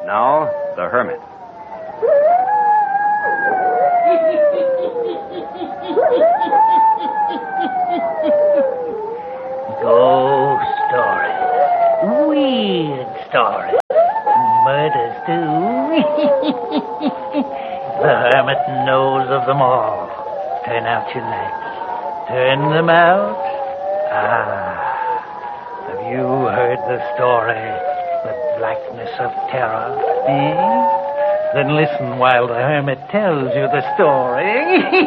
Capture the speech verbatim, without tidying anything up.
Now, the hermit. Ghost stories. Weird stories. Murders, too. The hermit knows of them all. Turn out your lights. Turn them out. Ah. Have you heard the story? The blackness of terror? Eh? Then listen while the hermit tells you the story.